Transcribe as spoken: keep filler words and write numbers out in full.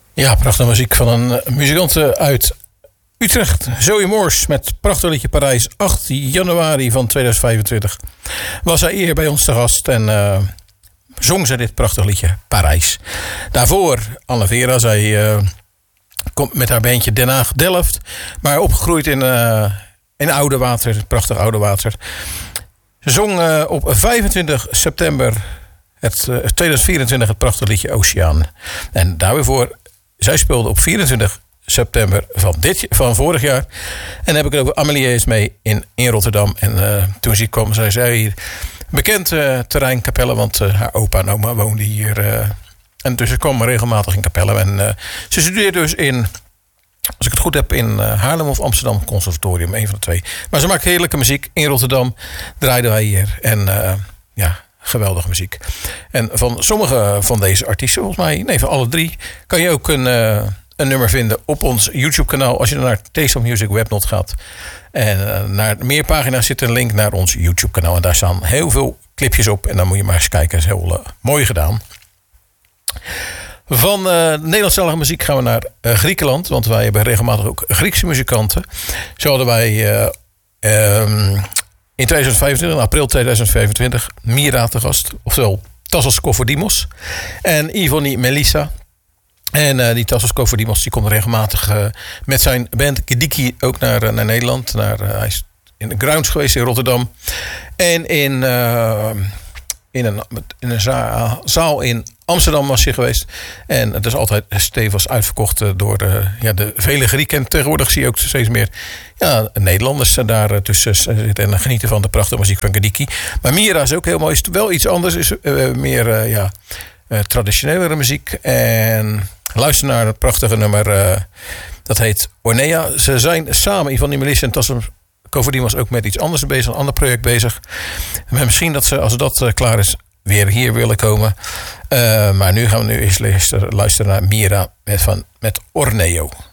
Ja, prachtige muziek van een muzikant uit Utrecht. Zoe Moors met prachtig liedje Parijs. acht januari van tweeduizend vijfentwintig was hij hier bij ons te gast. En uh, zong ze dit prachtig liedje Parijs. Daarvoor Anne Vera. Zij uh, komt met haar bandje Den Haag Delft. Maar opgegroeid in, uh, in Oudewater. Prachtig Oudewater. Ze zong uh, op vijfentwintig september het, uh, tweeduizend vierentwintig het prachtig liedje Oceaan. En daarvoor, zij speelde op vierentwintig september van, dit, van vorig jaar. En dan heb ik het over Amelie is mee in, in Rotterdam. En uh, toen ze kwam, zij zei hier bekend uh, terrein Capelle, want uh, haar opa en oma woonden hier. Uh, en dus ze kwam regelmatig in Capelle. En uh, ze studeerde dus in, als ik het goed heb, in uh, Haarlem of Amsterdam Conservatorium, een van de twee. Maar ze maakt heerlijke muziek. In Rotterdam draaiden wij hier. En uh, ja, geweldige muziek. En van sommige van deze artiesten, volgens mij, nee, van alle drie, kan je ook een, uh, een nummer vinden op ons YouTube-kanaal. Als je dan naar Taste of Music Webnot gaat. En uh, naar meer pagina's zit een link naar ons YouTube-kanaal. En daar staan heel veel clipjes op. En dan moet je maar eens kijken. Dat is heel uh, mooi gedaan. Van uh, Nederlandstalige muziek gaan we naar uh, Griekenland. Want wij hebben regelmatig ook Griekse muzikanten. Zo hadden wij uh, um, in tweeduizend vijfentwintig, in april tweeduizend vijfentwintig, Mira te gast. Oftewel Tassos Kofodimos. En Ivoni Melissa. En uh, die Tassos Kofodimos die komt regelmatig uh, met zijn band Kediki ook naar, uh, naar Nederland. Naar, uh, hij is in de Grounds geweest in Rotterdam. En in, uh, in een, in een zaal, zaal in Amsterdam was hij geweest. En het is altijd stevig uitverkocht door uh, ja, de vele Grieken. En tegenwoordig zie je ook steeds meer ja, Nederlanders daar tussen zitten en genieten van de prachtige muziek van Kediki. Maar Mira is ook heel mooi. Is wel iets anders. Is uh, meer uh, ja, uh, traditionelere muziek. En luister naar het prachtige nummer. Uh, dat heet Ornea. Ze zijn samen, Ivani Melissa en Tassos Kofodimos, ook met iets anders bezig. Een ander project bezig. Maar misschien dat ze, als dat uh, klaar is, weer hier willen komen. Uh, maar nu gaan we nu eens luisteren naar Mira met, van, met Orneo.